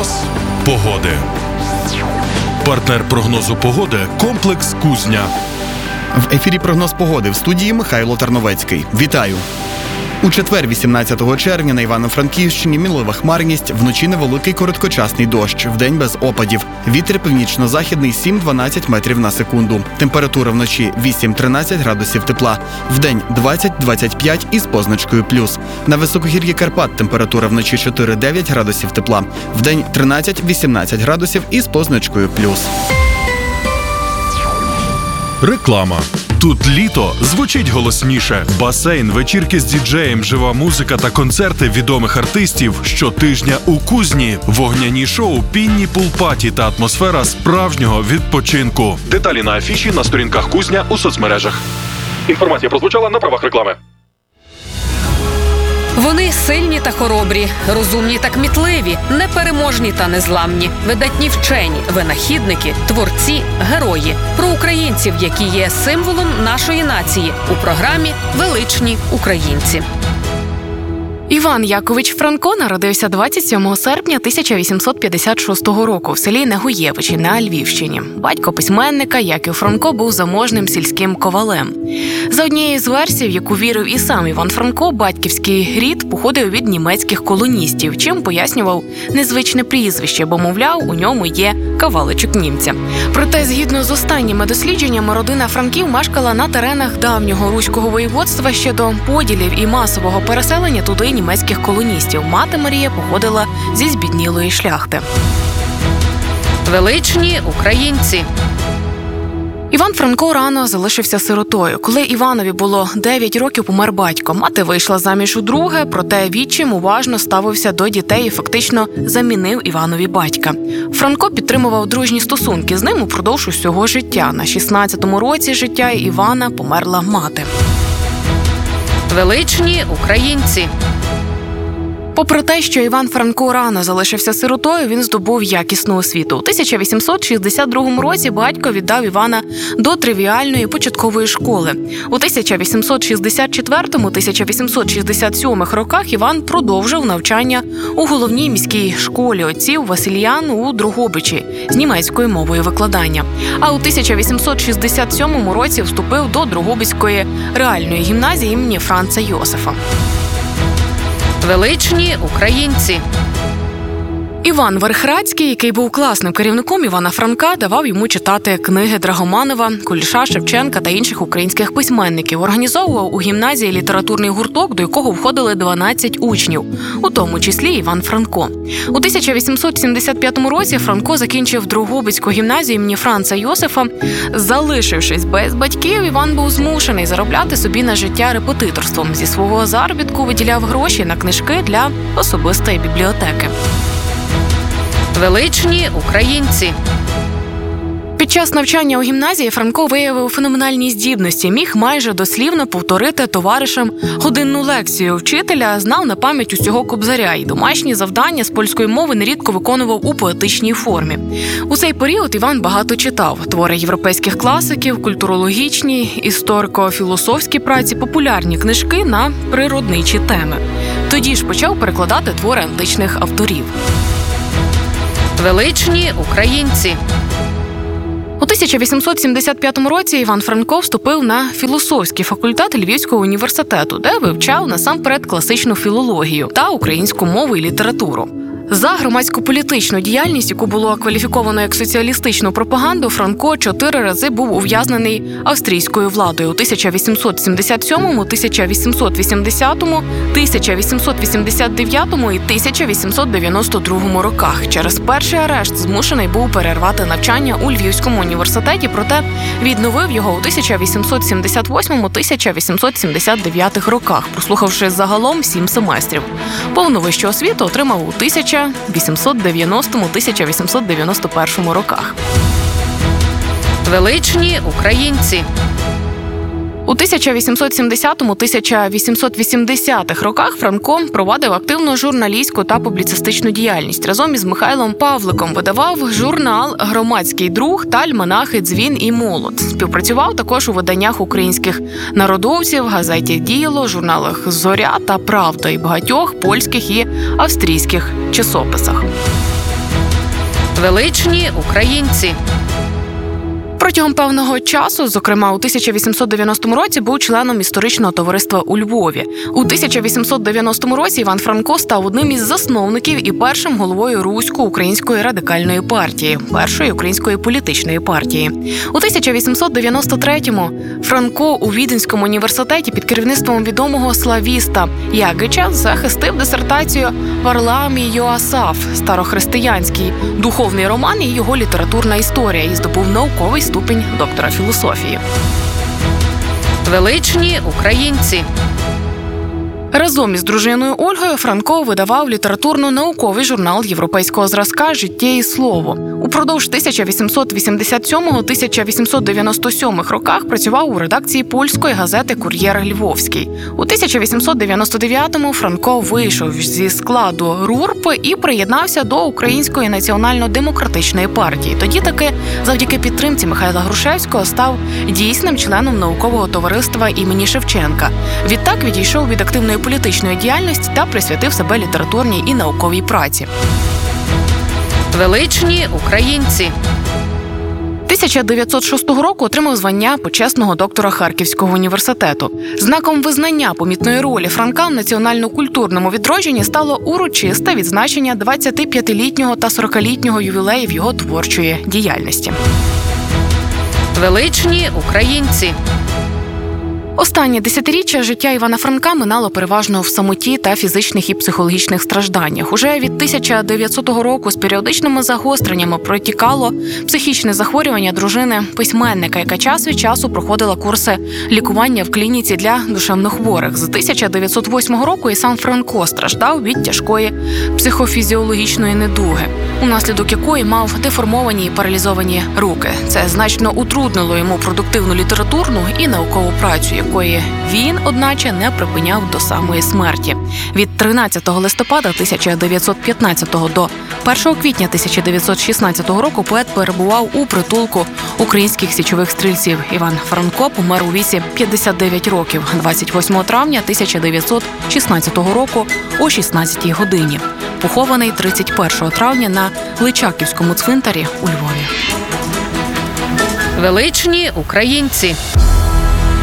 Прогноз погоди. Партнер прогнозу погоди – комплекс «Кузня». В ефірі прогноз погоди, в студії Михайло Тарновецький. Вітаю! У четвер, 18 червня, на Івано-Франківщині мінлива хмарність, вночі невеликий короткочасний дощ, вдень без опадів. Вітер північно-західний 7-12 метрів на секунду. Температура вночі 8-13 градусів тепла, вдень 20-25 із позначкою плюс. На високогір'ї Карпат температура вночі 4-9 градусів тепла, вдень 13-18 градусів із позначкою плюс. Реклама. Тут літо звучить голосніше. Басейн, вечірки з діджеєм, жива музика та концерти відомих артистів щотижня у Кузні. Вогняні шоу, пінні пул-паті та атмосфера справжнього відпочинку. Деталі на афіші на сторінках Кузня у соцмережах. Інформація прозвучала на правах реклами. Вони сильні та хоробрі, розумні та кмітливі, непереможні та незламні, видатні вчені, винахідники, творці, герої. Про українців, які є символом нашої нації у програмі «Величні українці». Іван Якович Франко народився 27 серпня 1856 року в селі Негуєвичі на Львівщині. Батько письменника Яків Франко був заможним сільським ковалем. За однією з версій, в яку вірив і сам Іван Франко, батьківський рід походив від німецьких колоністів, чим пояснював незвичне прізвище, бо, мовляв, у ньому є каваличок німця. Проте, згідно з останніми дослідженнями, родина Франків мешкала на теренах давнього руського воєводства ще до поділів і масового переселення туди німецьких колоністів. Мати Марія походила зі збіднілої шляхти. Величні українці. Іван Франко рано залишився сиротою. Коли Іванові було 9 років, помер батько. Мати вийшла заміж удруге, проте відчим уважно ставився до дітей і фактично замінив Іванові батька. Франко підтримував дружні стосунки з ним упродовж усього життя. На 16-му році життя Івана померла мати. Величні українці. Попри те, що Іван Франко рано залишився сиротою, він здобув якісну освіту. У 1862 році батько віддав Івана до тривіальної початкової школи. У 1864-1867 роках Іван продовжив навчання у головній міській школі отців Васильян у Дрогобичі з німецькою мовою викладання. А у 1867 році вступив до Дрогобицької реальної гімназії імені Франца Йосифа. Величні українці. Іван Верхрадський, який був класним керівником Івана Франка, давав йому читати книги Драгоманова, Куліша, Шевченка та інших українських письменників. Організовував у гімназії літературний гурток, до якого входили 12 учнів, у тому числі Іван Франко. У 1875 році Франко закінчив Дрогобицьку гімназію імені Франца Йосифа. Залишившись без батьків, Іван був змушений заробляти собі на життя репетиторством. Зі свого заробітку виділяв гроші на книжки для особистої бібліотеки. Величні українці. Під час навчання у гімназії Франко виявив феноменальні здібності. Міг майже дослівно повторити товаришам годинну лекцію вчителя, знав на пам'ять усього Кобзаря і домашні завдання з польської мови нерідко виконував у поетичній формі. У цей період Іван багато читав. Твори європейських класиків, культурологічні, історико-філософські праці, популярні книжки на природничі теми. Тоді ж почав перекладати твори античних авторів. Величні українці. У 1875 році Іван Франко вступив на філософський факультет Львівського університету, де вивчав насамперед класичну філологію та українську мову і літературу. За громадсько-політичну діяльність, яку було кваліфіковано як соціалістичну пропаганду, Франко 4 рази був ув'язнений австрійською владою у 1877, 1880, 1889 і 1892 роках. Через перший арешт змушений був перервати навчання у Львівському університеті, проте відновив його у 1878-1879 роках, прослухавши загалом 7 семестрів. Повну вищу освіту отримав у 1890-1891 роках. Величні українці. У 1870-1880 роках Франко провадив активну журналістську та публіцистичну діяльність. Разом із Михайлом Павликом видавав журнал «Громадський друг» та альманахи «Дзвін» і «Молот». Співпрацював також у виданнях українських народовців, газеті «Діло», журналах «Зоря» та «Правда» і багатьох польських і австрійських часописах. Величні українці. Протягом певного часу, зокрема у 1890 році, був членом історичного товариства у Львові. У 1890 році Іван Франко став одним із засновників і першим головою Русько-української радикальної партії, першої української політичної партії. У 1893-му Франко у Віденському університеті під керівництвом відомого славіста Ягича захистив дисертацію «Варлаамій Йоасаф. Старохристиянський духовний роман і його літературна історія» і здобув науковий ступінь доктора філософії. Величні українці. Разом із дружиною Ольгою Франко видавав літературно-науковий журнал європейського зразка «Життя і слово». Упродовж 1887-1897 роках працював у редакції польської газети «Кур'єр Львовський». У 1899-му Франко вийшов зі складу РУРП і приєднався до Української національно-демократичної партії. Тоді таки, завдяки підтримці Михайла Грушевського, став дійсним членом наукового товариства імені Шевченка. Відтак відійшов від активної політичної діяльності та присвятив себе літературній і науковій праці. Величні українці. 1906 року отримав звання почесного доктора Харківського університету. Знаком визнання помітної ролі Франка в національно-культурному відродженні стало урочисте відзначення 25-літнього та 40-літнього ювілеїв його творчої діяльності. Величні українці. Останнє десятиріччя життя Івана Франка минало переважно в самоті та фізичних і психологічних стражданнях. Уже від 1900 року з періодичними загостреннями протікало психічне захворювання дружини письменника, яка час від часу проходила курси лікування в клініці для душевнохворих. З 1908 року і сам Франко страждав від тяжкої психофізіологічної недуги, унаслідок якої мав деформовані і паралізовані руки. Це значно утруднило йому продуктивну літературну і наукову працю, якої він, одначе, не припиняв до самої смерті. Від 13 листопада 1915 до 1 квітня 1916 року поет перебував у притулку українських січових стрільців. Іван Франко помер у віці 59 років 28 травня 1916 року о 16-й годині. Похований 31 травня на Личаківському цвинтарі у Львові. Величні українці.